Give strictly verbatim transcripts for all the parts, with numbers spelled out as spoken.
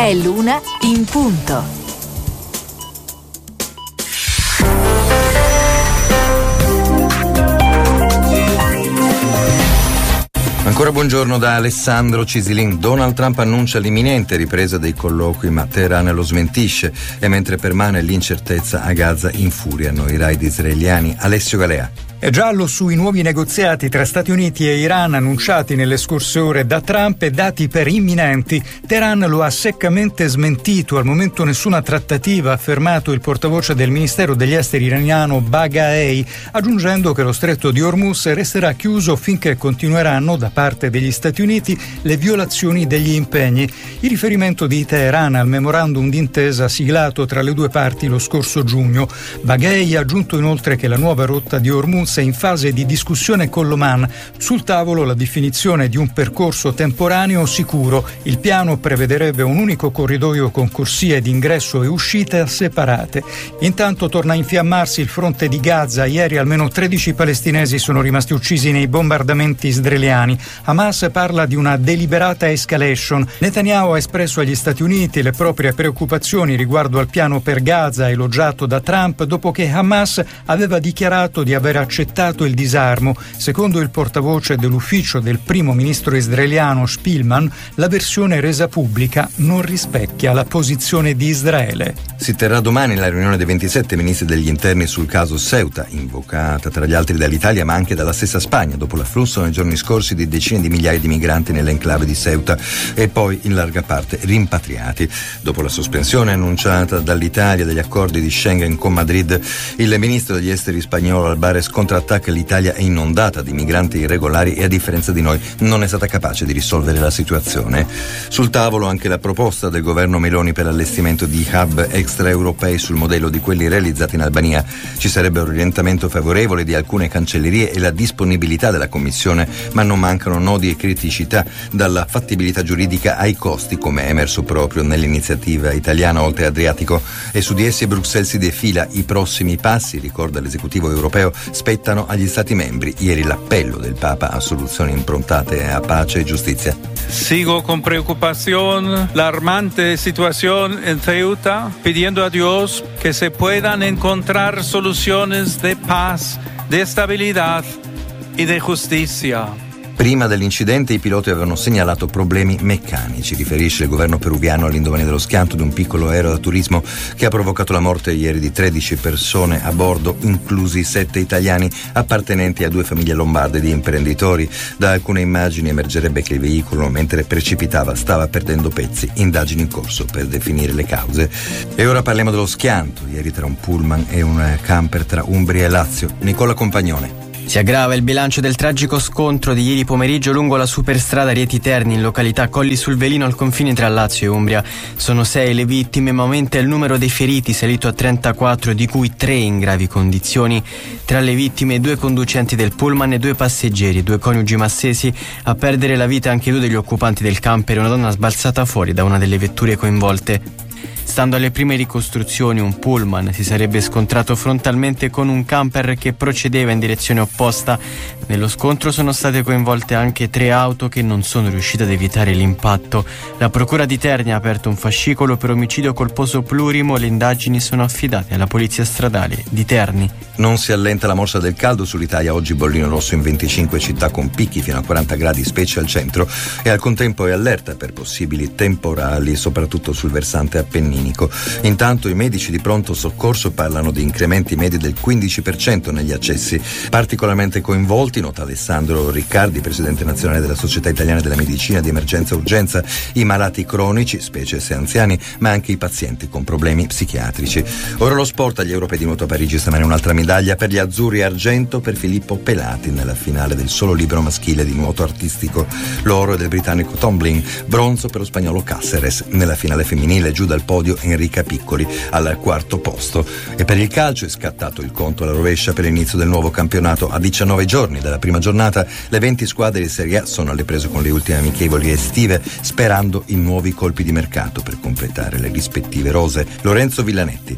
È l'una in punto. Ancora buongiorno da Alessandro Cisilin. Donald Trump annuncia l'imminente ripresa dei colloqui, ma Teheran lo smentisce, e mentre permane l'incertezza a Gaza infuriano i raid israeliani. Alessio Galea. È giallo sui nuovi negoziati tra Stati Uniti e Iran annunciati nelle scorse ore da Trump e dati per imminenti. Teheran lo ha seccamente smentito. Al momento nessuna trattativa, ha affermato il portavoce del Ministero degli Esteri iraniano Baghei, aggiungendo che lo stretto di Hormuz resterà chiuso finché continueranno da parte degli Stati Uniti le violazioni degli impegni. Il riferimento di Teheran al memorandum d'intesa siglato tra le due parti lo scorso giugno. Baghei ha aggiunto inoltre che la nuova rotta di Hormuz è in fase di discussione con l'Oman. Sul tavolo la definizione di un percorso temporaneo sicuro. Il piano prevederebbe un unico corridoio con corsie di ingresso e uscita separate. Intanto torna a infiammarsi il fronte di Gaza. Ieri almeno tredici palestinesi sono rimasti uccisi nei bombardamenti israeliani. Hamas parla di una deliberata escalation. Netanyahu ha espresso agli Stati Uniti le proprie preoccupazioni riguardo al piano per Gaza elogiato da Trump dopo che Hamas aveva dichiarato di aver accettato il disarmo. Secondo il portavoce dell'ufficio del primo ministro israeliano Spilman, la versione resa pubblica non rispecchia la posizione di Israele. Si terrà domani la riunione dei ventisette ministri degli interni sul caso Ceuta, invocata tra gli altri dall'Italia ma anche dalla stessa Spagna dopo l'afflusso nei giorni scorsi di decine di migliaia di migranti nell'enclave di Ceuta e poi in larga parte rimpatriati. Dopo la sospensione annunciata dall'Italia degli accordi di Schengen con Madrid, il ministro degli esteri spagnolo Álvarez contrattacca: l'Italia è inondata di migranti irregolari e a differenza di noi non è stata capace di risolvere la situazione. Sul tavolo anche la proposta del governo Meloni per l'allestimento di hub extraeuropei sul modello di quelli realizzati in Albania. Ci sarebbe un orientamento favorevole di alcune cancellerie e la disponibilità della Commissione, ma non mancano nodi e criticità, dalla fattibilità giuridica ai costi, come è emerso proprio nell'iniziativa italiana Oltre Adriatico, e su di essi Bruxelles si defila. I prossimi passi, ricorda l'esecutivo europeo, spettano agli Stati membri. Ieri l'appello del Papa a soluzioni improntate a pace e giustizia. Sigo con preocupación la alarmante situación en Ceuta, pidiendo a Dios que se puedan encontrar soluciones de paz, de estabilidad y de justicia. Prima dell'incidente i piloti avevano segnalato problemi meccanici, riferisce il governo peruviano all'indomani dello schianto di un piccolo aereo da turismo che ha provocato la morte ieri di tredici persone a bordo, inclusi sette italiani appartenenti a due famiglie lombarde di imprenditori. Da alcune immagini emergerebbe che il veicolo, mentre precipitava, stava perdendo pezzi. Indagini in corso per definire le cause. E ora parliamo dello schianto ieri tra un pullman e un camper tra Umbria e Lazio. Nicola Compagnone. Si aggrava il bilancio del tragico scontro di ieri pomeriggio lungo la superstrada Rieti Terni in località Colli sul Velino al confine tra Lazio e Umbria. Sono sei le vittime, ma aumenta il numero dei feriti, salito a trentaquattro, di cui tre in gravi condizioni. Tra le vittime due conducenti del pullman e due passeggeri, due coniugi massesi. A perdere la vita anche due degli occupanti del camper e una donna sbalzata fuori da una delle vetture coinvolte. Stando alle prime ricostruzioni, un pullman si sarebbe scontrato frontalmente con un camper che procedeva in direzione opposta. Nello scontro sono state coinvolte anche tre auto che non sono riuscite ad evitare l'impatto. La procura di Terni ha aperto un fascicolo per omicidio colposo plurimo. Le indagini sono affidate alla polizia stradale di Terni. Non si allenta la morsa del caldo sull'Italia. Oggi bollino rosso in venticinque città con picchi fino a quaranta gradi, specie al centro, e al contempo è allerta per possibili temporali, soprattutto sul versante appenninico. Intanto i medici di pronto soccorso parlano di incrementi medi del quindici per cento negli accessi. Particolarmente coinvolti, nota Alessandro Riccardi, presidente nazionale della Società Italiana della Medicina di Emergenza e Urgenza, i malati cronici, specie se anziani, ma anche i pazienti con problemi psichiatrici. Ora lo sport. Agli europei di nuoto a Parigi stamane un'altra medaglia per gli azzurri, argento per Filippo Pelati nella finale del solo libero maschile di nuoto artistico. L'oro è del britannico Tom Blin, bronzo per lo spagnolo Cáceres. Nella finale femminile giù dal podio Enrica Piccoli al quarto posto. E per il calcio è scattato il conto alla rovescia per l'inizio del nuovo campionato. A diciannove giorni dalla prima giornata le venti squadre di Serie A sono alle prese con le ultime amichevoli estive, sperando in nuovi colpi di mercato per completare le rispettive rose. Lorenzo Villanetti.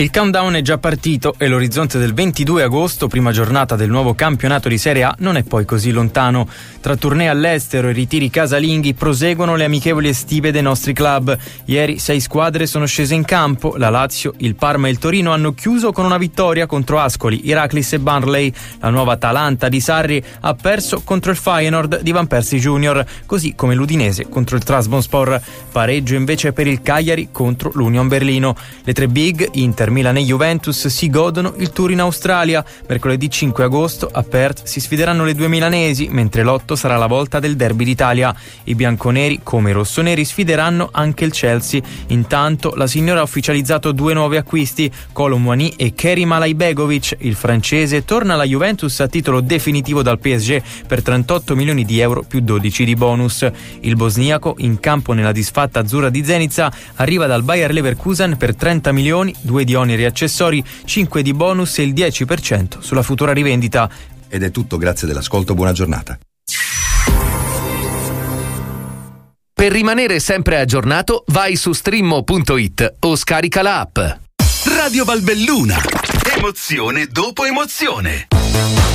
Il countdown è già partito e l'orizzonte del ventidue agosto, prima giornata del nuovo campionato di Serie A, non è poi così lontano. Tra tournée all'estero e ritiri casalinghi proseguono le amichevoli estive dei nostri club. Ieri sei squadre sono scese in campo. La Lazio, il Parma e il Torino hanno chiuso con una vittoria contro Ascoli, Heracles e Burnley. La nuova Atalanta di Sarri ha perso contro il Feyenoord di Van Persie junior, così come l'Udinese contro il Trabzonspor. Pareggio invece per il Cagliari contro l'Union Berlino. Le tre big, Inter, Milan e Juventus, si godono il tour in Australia. Mercoledì cinque agosto a Perth si sfideranno le due milanesi, mentre l'otto sarà la volta del derby d'Italia. I bianconeri, come i rossoneri, sfideranno anche il Chelsea. Intanto la signora ha ufficializzato due nuovi acquisti, Kolo Muani e Kerim Alaibegovic. Il francese torna alla Juventus a titolo definitivo dal P S G per trentotto milioni di euro più dodici di bonus. Il bosniaco, in campo nella disfatta azzurra di Zenica, arriva dal Bayer Leverkusen per trenta milioni, due di oneri accessori, cinque di bonus e il dieci per cento sulla futura rivendita. Ed è tutto, grazie dell'ascolto, buona giornata. Per rimanere sempre aggiornato, vai su streammo punto it o scarica la app. Radio Valbelluna. Emozione dopo emozione.